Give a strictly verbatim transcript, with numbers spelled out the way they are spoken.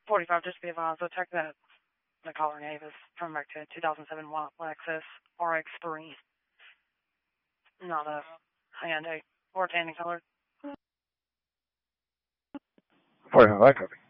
forty-five, just be advised, the tech that the caller gave is from back to two thousand seven Lexus R X three. Not a Hyundai or tanning color. forty-five, I copy.